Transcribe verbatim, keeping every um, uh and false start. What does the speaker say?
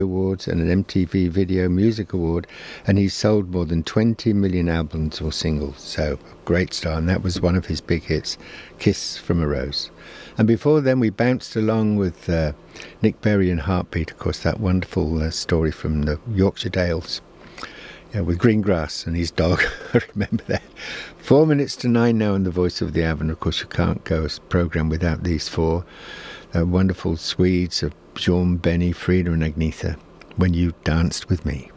Awards and an M T V Video Music Award, and he's sold more than twenty million albums or singles, so a great star. And that was one of his big hits, Kiss from a Rose. And before then we bounced along with uh, Nick Berry and Heartbeat, of course, that wonderful uh, story from the Yorkshire Dales, yeah, with Greengrass and his dog. I remember that. Four minutes to nine now on The Voice of the Avon. Of course, you can't go a programme without these four uh, wonderful Swedes of Bjorn, Benny, Frida and Agnetha, When You Danced With Me.